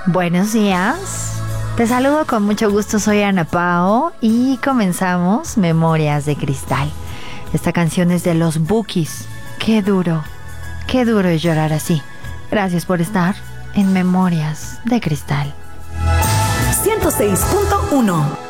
Buenos días. Te saludo con mucho gusto, soy Ana Pao y comenzamos Memorias de Cristal. Esta canción es de los Bukis. Qué duro es llorar así. Gracias por estar en Memorias de Cristal. 106.1